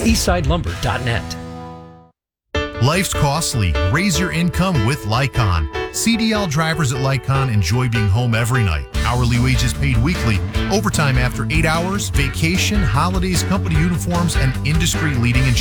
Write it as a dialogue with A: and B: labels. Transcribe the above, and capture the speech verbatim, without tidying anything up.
A: eastside lumber dot net.
B: Life's costly. Raise your income with Lycon. C D L drivers at Lycon enjoy being home every night. Hourly wages paid weekly, overtime after eight hours, vacation, holidays, company uniforms, and industry-leading insurance.